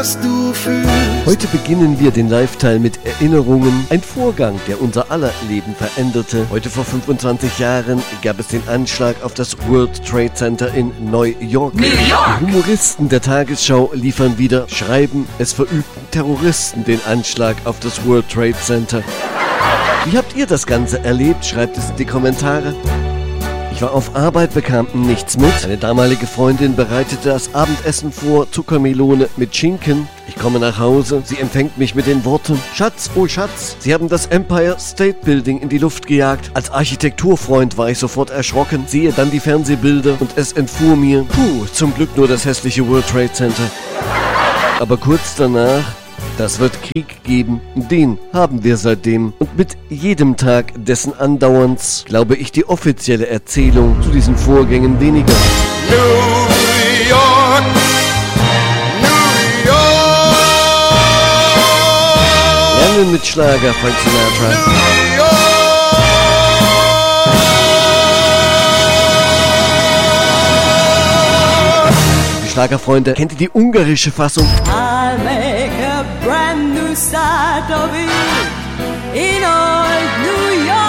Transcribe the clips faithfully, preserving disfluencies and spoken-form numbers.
Du fühlst. Heute beginnen wir den Live-Teil mit Erinnerungen. Ein Vorgang, der unser aller Leben veränderte. Heute vor fünfundzwanzig Jahren gab es den Anschlag auf das World Trade Center in New York. New York! Die Humoristen der Tagesschau liefern wieder, schreiben, es verübten Terroristen den Anschlag auf das World Trade Center. Wie habt ihr das Ganze erlebt? Schreibt es in die Kommentare. Ich war auf Arbeit, bekam nichts mit. Eine damalige Freundin bereitete das Abendessen vor, Zuckermelone mit Schinken. Ich komme nach Hause, sie empfängt mich mit den Worten: Schatz, oh Schatz, Sie haben das Empire State Building in die Luft gejagt. Als Architekturfreund war ich sofort erschrocken, sehe dann die Fernsehbilder und es entfuhr mir: Puh, zum Glück nur das hässliche World Trade Center. Aber kurz danach: Das wird Krieg geben, den haben wir seitdem. Und mit jedem Tag dessen Andauerns glaube ich die offizielle Erzählung zu diesen Vorgängen weniger. New York, New York, Lernen mit Schlager, Frank Sinatra. New York. Die Schlagerfreunde, kennt ihr die ungarische Fassung? I'll make a brand new start of it in old New York.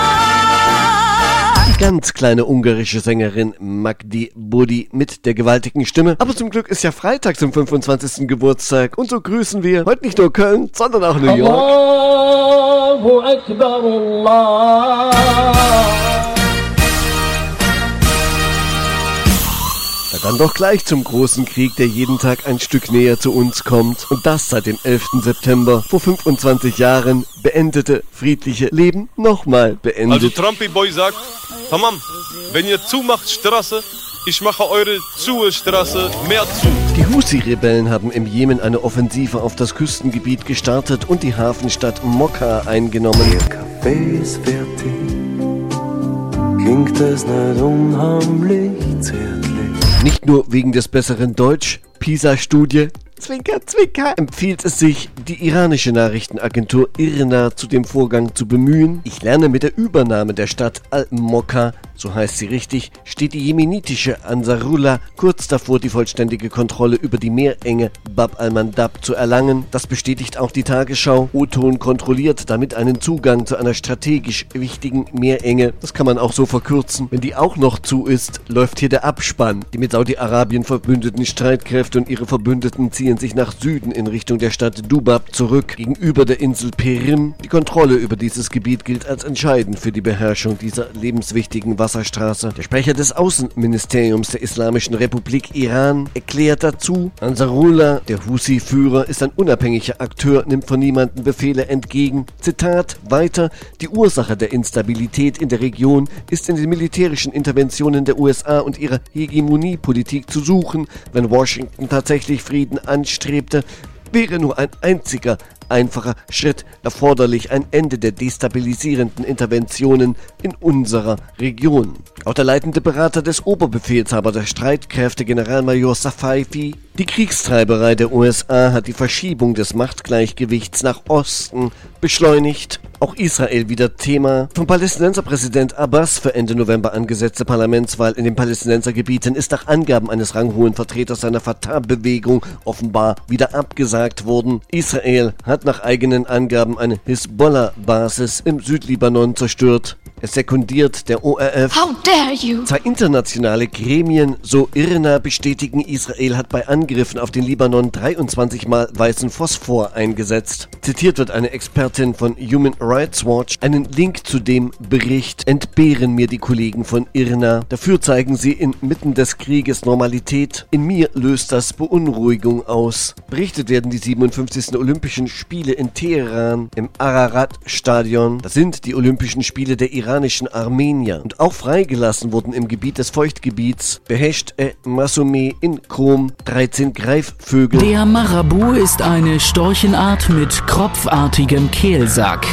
Die ganz kleine ungarische Sängerin Magdi Budi mit der gewaltigen Stimme. Aber zum Glück ist ja Freitag zum fünfundzwanzigsten Geburtstag und so grüßen wir heute nicht nur Köln, sondern auch New York. Allahu Akbar, Allah. Dann doch gleich zum großen Krieg, der jeden Tag ein Stück näher zu uns kommt. Und das seit dem elften September vor fünfundzwanzig Jahren beendete friedliche Leben nochmal beendet. Also Trumpy Boy sagt: Tamam, wenn ihr zumacht Straße, ich mache eure Zuhe-Straße mehr zu. Die Husi-Rebellen haben im Jemen eine Offensive auf das Küstengebiet gestartet und die Hafenstadt Mokka eingenommen. Der Kaffee ist fertig, klingt es nicht unheimlich zärtlich. Nicht nur wegen des besseren Deutsch, PISA-Studie, Zwinker, Zwinker, empfiehlt es sich, die iranische Nachrichtenagentur IRNA zu dem Vorgang zu bemühen. Ich lerne, mit der Übernahme der Stadt Al-Mokka, so heißt sie richtig, steht die jemenitische Ansarullah kurz davor, die vollständige Kontrolle über die Meerenge Bab al-Mandab zu erlangen. Das bestätigt auch die Tagesschau. O-Ton kontrolliert damit einen Zugang zu einer strategisch wichtigen Meerenge. Das kann man auch so verkürzen. Wenn die auch noch zu ist, läuft hier der Abspann. Die mit Saudi-Arabien verbündeten Streitkräfte und ihre Verbündeten ziehen sich nach Süden in Richtung der Stadt Dubab zurück, gegenüber der Insel Perim. Die Kontrolle über dieses Gebiet gilt als entscheidend für die Beherrschung dieser lebenswichtigen Wasserstraße. Der Sprecher des Außenministeriums der Islamischen Republik Iran erklärt dazu: Ansarullah, der Husi-Führer, ist ein unabhängiger Akteur, nimmt von niemandem Befehle entgegen. Zitat weiter: Die Ursache der Instabilität in der Region ist in den militärischen Interventionen der U S A und ihrer Hegemoniepolitik zu suchen. Wenn Washington tatsächlich Frieden anstrebte, wäre nur ein einziger einfacher Schritt erforderlich: ein Ende der destabilisierenden Interventionen in unserer Region. Auch der leitende Berater des Oberbefehlshabers der Streitkräfte, Generalmajor Safaifi: Die Kriegstreiberei der U S A hat die Verschiebung des Machtgleichgewichts nach Osten beschleunigt. Auch Israel wieder Thema. Vom Palästinenserpräsident Abbas für Ende November angesetzte Parlamentswahl in den Palästinensergebieten ist nach Angaben eines ranghohen Vertreters seiner Fatah-Bewegung offenbar wieder abgesagt worden. Israel hat nach eigenen Angaben eine Hisbollah-Basis im Südlibanon zerstört. Es sekundiert der O R F. How dare you? Zwei internationale Gremien, so IRNA, bestätigen, Israel hat bei Angriffen auf den Libanon dreiundzwanzig Mal weißen Phosphor eingesetzt. Zitiert wird eine Expertin von Human Rights Watch. Einen Link zu dem Bericht entbehren mir die Kollegen von IRNA. Dafür zeigen sie inmitten des Krieges Normalität. In mir löst das Beunruhigung aus. Berichtet werden die siebenundfünfzigsten Olympischen Spiele in Teheran im Ararat-Stadion. Das sind die Olympischen Spiele der iranischen Armenier. Und auch freigelassen wurden im Gebiet des Feuchtgebiets Behesht-e-Masumeh in Qom dreizehn Greifvögel. Der Marabu ist eine Storchenart mit kropfartigem Kehlsack.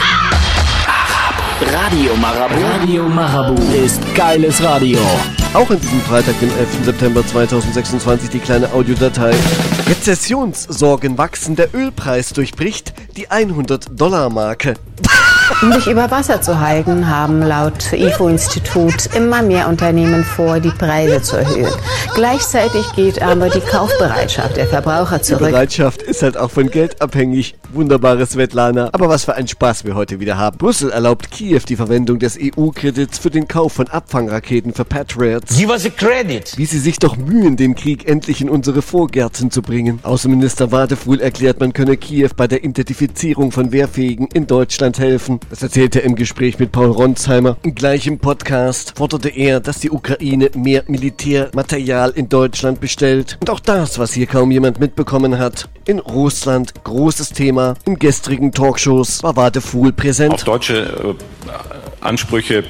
Radio Marabu. Radio Marabu ist geiles Radio. Auch an diesem Freitag, dem elften September zweitausendsechsundzwanzig, die kleine Audiodatei. Rezessionssorgen wachsen, der Ölpreis durchbricht die hundert Dollar Marke. Um sich über Wasser zu halten, haben laut I F O-Institut immer mehr Unternehmen vor, die Preise zu erhöhen. Gleichzeitig geht aber die Kaufbereitschaft der Verbraucher zurück. Die Bereitschaft ist halt auch von Geld abhängig. Wunderbare Svetlana. Aber was für ein Spaß wir heute wieder haben. Brüssel erlaubt Kiew die Verwendung des E U-Kredits für den Kauf von Abfangraketen für Patriots. Give us a credit. Wie sie sich doch mühen, den Krieg endlich in unsere Vorgärten zu bringen. Außenminister Wadefuhl erklärt, man könne Kiew bei der Identifizierung von Wehrfähigen in Deutschland helfen. Das erzählte er im Gespräch mit Paul Ronsheimer. Im gleichen Podcast forderte er, dass die Ukraine mehr Militärmaterial in Deutschland bestellt. Und auch das, was hier kaum jemand mitbekommen hat. In Russland, großes Thema. In gestrigen Talkshows war Wadefuhl präsent. Auf deutsche äh, Ansprüche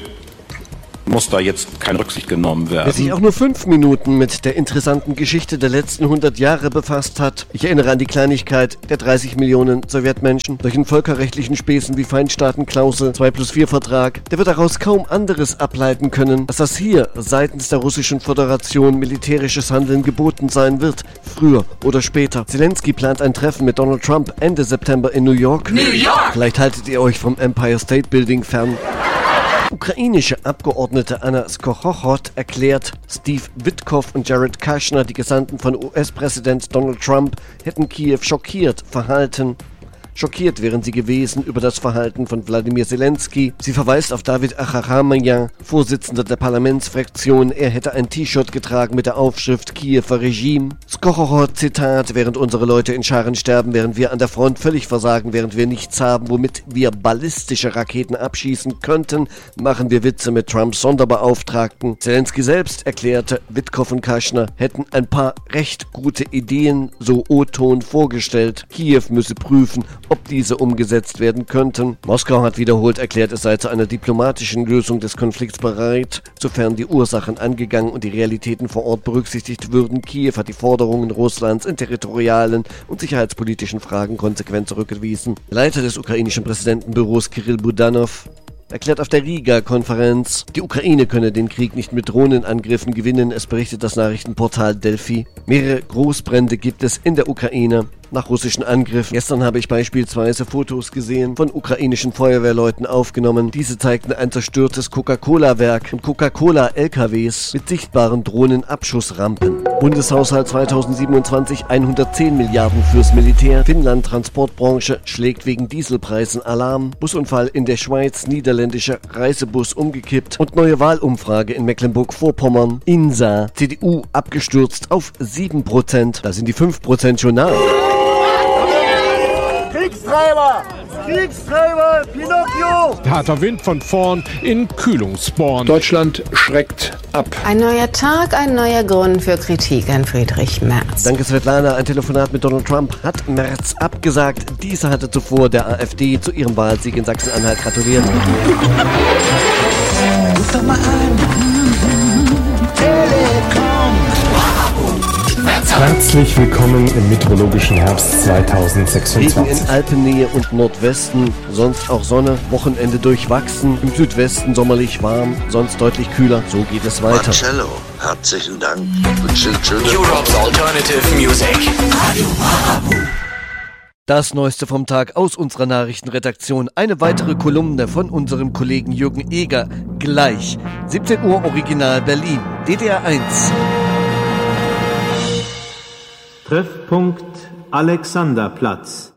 muss da jetzt keine Rücksicht genommen werden. Wer sich auch nur fünf Minuten mit der interessanten Geschichte der letzten hundert Jahre befasst hat, ich erinnere an die Kleinigkeit der dreißig Millionen Sowjetmenschen, solchen völkerrechtlichen Späßen wie Feinstaatenklausel, zwei plus vier Vertrag, der wird daraus kaum anderes ableiten können, als dass hier seitens der Russischen Föderation militärisches Handeln geboten sein wird, früher oder später. Zelensky plant ein Treffen mit Donald Trump Ende September in New York. New York! Vielleicht haltet ihr euch vom Empire State Building fern. Ukrainische Abgeordnete Anna Skorochod erklärt, Steve Witkoff und Jared Kushner, die Gesandten von U S-Präsident Donald Trump, hätten Kiew schockiert verhalten. Schockiert wären sie gewesen über das Verhalten von Wladimir Zelensky. Sie verweist auf David Acharamyan, Vorsitzender der Parlamentsfraktion. Er hätte ein T-Shirt getragen mit der Aufschrift Kiewer Regime. Skorochod, Zitat, während unsere Leute in Scharen sterben, während wir an der Front völlig versagen, während wir nichts haben, womit wir ballistische Raketen abschießen könnten, machen wir Witze mit Trumps Sonderbeauftragten. Zelensky selbst erklärte, Witkoff und Kushner hätten ein paar recht gute Ideen, so O-Ton, vorgestellt. Kiew müsse prüfen, ob diese umgesetzt werden könnten. Moskau hat wiederholt erklärt, es sei zu einer diplomatischen Lösung des Konflikts bereit, sofern die Ursachen angegangen und die Realitäten vor Ort berücksichtigt würden. Kiew hat die Forderungen Russlands in territorialen und sicherheitspolitischen Fragen konsequent zurückgewiesen. Der Leiter des ukrainischen Präsidentenbüros Kirill Budanov erklärt auf der Riga-Konferenz, die Ukraine könne den Krieg nicht mit Drohnenangriffen gewinnen, es berichtet das Nachrichtenportal Delphi. Mehrere Großbrände gibt es in der Ukraine nach russischen Angriffen. Gestern habe ich beispielsweise Fotos gesehen von ukrainischen Feuerwehrleuten aufgenommen. Diese zeigten ein zerstörtes Coca-Cola-Werk und Coca-Cola-L K Ws mit sichtbaren Drohnenabschussrampen. Bundeshaushalt zweitausendsiebenundzwanzig hundertzehn Milliarden fürs Militär. Finnland Transportbranche schlägt wegen Dieselpreisen Alarm. Busunfall in der Schweiz, niederländischer Reisebus umgekippt und neue Wahlumfrage in Mecklenburg-Vorpommern. I N S A, C D U abgestürzt auf sieben Prozent. Da sind die fünf Prozent schon nah. Kriegstreiber! Kriegstreiber! Pinocchio! Harter Wind von vorn in Kühlungsborn. Deutschland schreckt ab. Ein neuer Tag, ein neuer Grund für Kritik an Friedrich Merz. Danke Svetlana. Ein Telefonat mit Donald Trump hat Merz abgesagt. Dieser hatte zuvor der AfD zu ihrem Wahlsieg in Sachsen-Anhalt gratuliert. Ruf doch mal an. Herzlich willkommen im meteorologischen Herbst zweitausendsechsundzwanzig. Regen in Alpennähe und Nordwesten, sonst auch Sonne, Wochenende durchwachsen, im Südwesten sommerlich warm, sonst deutlich kühler, so geht es weiter. Marcello, herzlichen Dank. Europe's Alternative Music. Das Neueste vom Tag aus unserer Nachrichtenredaktion. Eine weitere Kolumne von unserem Kollegen Jürgen Eger. Gleich. siebzehn Uhr Original Berlin. D D R eins. Treffpunkt Alexanderplatz.